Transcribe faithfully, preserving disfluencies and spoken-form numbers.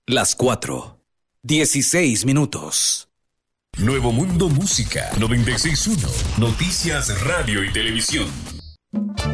Las cuatro. Dieciséis minutos. Nuevo Mundo Música noventa y seis punto uno. Noticias, radio y televisión.